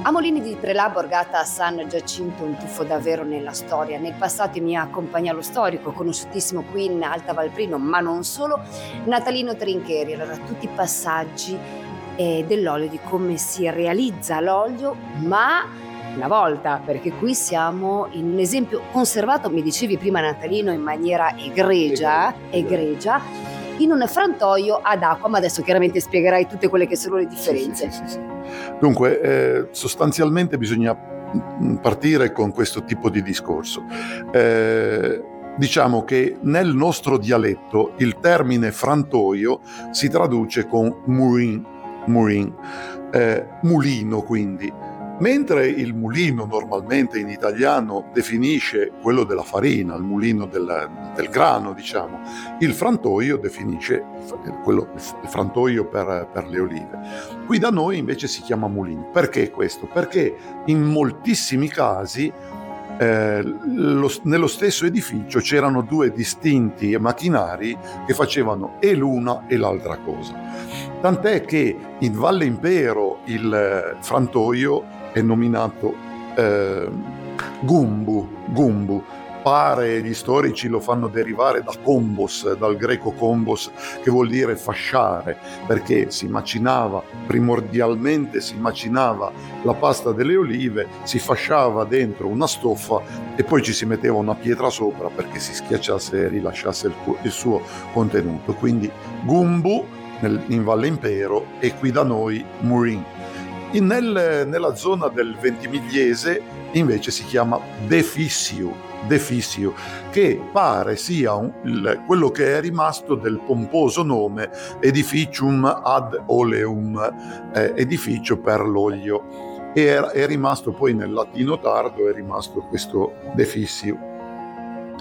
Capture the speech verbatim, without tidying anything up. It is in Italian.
A Molini di Prelà, Borgata San Giacinto, un tuffo davvero nella storia. Nel passato mi accompagna lo storico, conosciutissimo qui in Alta Valprino, ma non solo, Natalino Trincheri. Allora, tutti i passaggi eh, dell'olio, di come si realizza l'olio, ma una volta, perché qui siamo in un esempio conservato, mi dicevi prima Natalino, in maniera egregia, egregia, in un frantoio ad acqua, ma adesso chiaramente spiegherai tutte quelle che sono le differenze. Sì, sì, sì, sì. Dunque, eh, sostanzialmente bisogna partire con questo tipo di discorso. Eh, diciamo che nel nostro dialetto il termine frantoio si traduce con murin, murin, eh, mulino quindi. Mentre il mulino normalmente in italiano definisce quello della farina, il mulino del, del grano, diciamo, il frantoio definisce quello, il frantoio per, per le olive. Qui da noi invece si chiama mulino. Perché questo? Perché in moltissimi casi eh, lo, nello stesso edificio c'erano due distinti macchinari che facevano e l'una e l'altra cosa. Tant'è che in Valle Impero il frantoio è nominato eh, gumbu, gumbu. Pare gli storici lo fanno derivare da kombos, dal greco kombos, che vuol dire fasciare, perché si macinava, primordialmente si macinava la pasta delle olive, si fasciava dentro una stoffa e poi ci si metteva una pietra sopra perché si schiacciasse e rilasciasse il, il suo contenuto. Quindi gumbu nel, in Valle Impero e qui da noi murin. In, nel, nella zona del Ventimigliese invece si chiama defissio, defissio, che pare sia un, il, quello che è rimasto del pomposo nome edificium ad oleum, eh, edificio per l'olio, e è, è rimasto poi nel latino tardo, è rimasto questo defissio.